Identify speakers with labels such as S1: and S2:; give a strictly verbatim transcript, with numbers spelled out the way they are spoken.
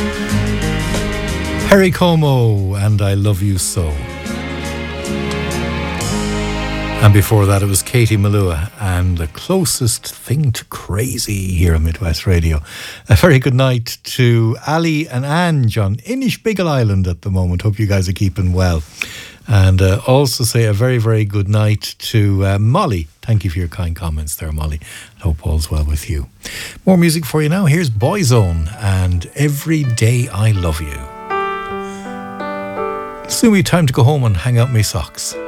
S1: Perry Como and I Love You So. And before that it was Katie Malua and The Closest Thing to Crazy here on Midwest Radio. A very good night to Ali and Ange on Inishbiggle Island at the moment. Hope you guys are keeping well. And uh, also say a very, very good night to uh, Molly. Thank you for your kind comments there, Molly. I hope all's well with you. More music for you now. Here's Boyzone and Every Day I Love You. Soon we time to go home and hang out my socks.